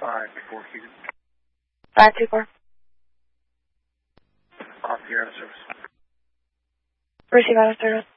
524. 524. Off the air out of service. Receive out of service.